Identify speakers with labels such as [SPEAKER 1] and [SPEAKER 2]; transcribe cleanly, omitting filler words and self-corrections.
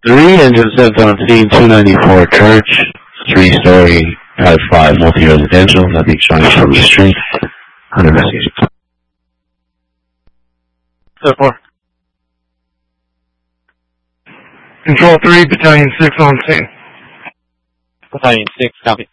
[SPEAKER 1] 3, engine 7 on scene, 294 Church, 3-story, Type 5, multi-residential, nothing showing from the street. On investigation.
[SPEAKER 2] 4.
[SPEAKER 3] Control 3, Battalion 6 on scene.
[SPEAKER 2] Battalion 6, copy.